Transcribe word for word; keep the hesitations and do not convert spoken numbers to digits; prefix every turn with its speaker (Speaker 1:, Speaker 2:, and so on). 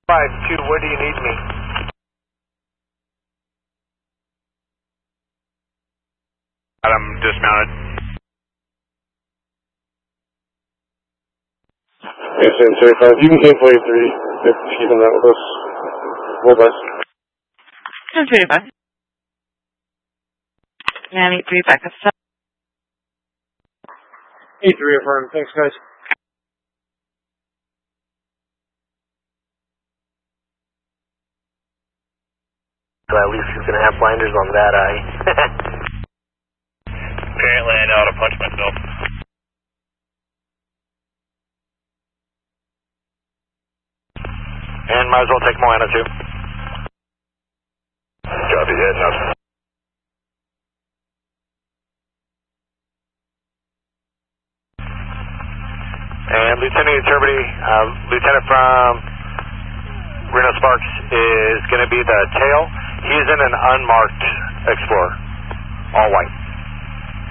Speaker 1: five two, where do you need me?
Speaker 2: I'm dismounted.
Speaker 3: Okay, Sam thirty-five, you can cancel eight three if he's on that with us. Roll bus.
Speaker 4: Sam thirty-five. And eight three back up.
Speaker 3: eight three affirm, thanks guys.
Speaker 1: So at least he's going to have blinders on that eye.
Speaker 2: Apparently I know how to punch myself. And might as well take Moana too. Copy, heading up. And Lieutenant Turbidity, uh, Lieutenant from Reno Sparks is going to be the tail. He is in an unmarked Explorer, all white.